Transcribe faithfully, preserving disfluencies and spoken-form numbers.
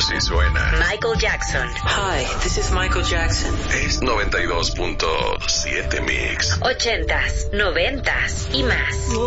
Así suena Michael Jackson. Hi, this is Michael Jackson. Es noventa y dos punto siete Mix. Ochentas, noventas y más.